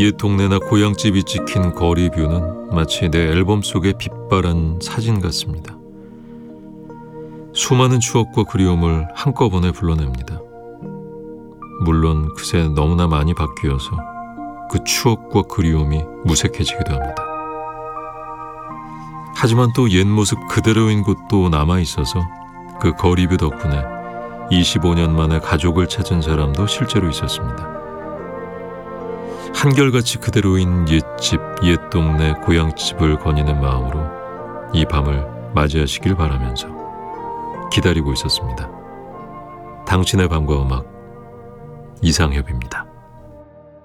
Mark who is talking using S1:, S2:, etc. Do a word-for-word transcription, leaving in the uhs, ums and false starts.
S1: 옛 동네나 고향집이 찍힌 거리 뷰는 마치 내 앨범 속의 빛바란 사진 같습니다. 수많은 추억과 그리움을 한꺼번에 불러냅니다. 물론 그새 너무나 많이 바뀌어서 그 추억과 그리움이 무색해지기도 합니다. 하지만 또 옛 모습 그대로인 곳도 남아있어서 그 거리뷰 덕분에 이십오 년 만에 가족을 찾은 사람도 실제로 있었습니다. 한결같이 그대로인 옛집, 옛 동네, 고향집을 거니는 마음으로 이 밤을 맞이하시길 바라면서 기다리고 있었습니다. 당신의 밤과 음악, 이상협입니다.